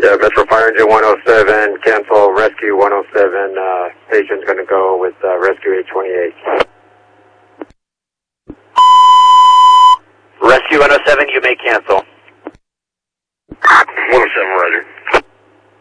Metro Fire Engine 107, cancel Rescue 107. Station's going to go with Rescue 828. Rescue 107, you may cancel.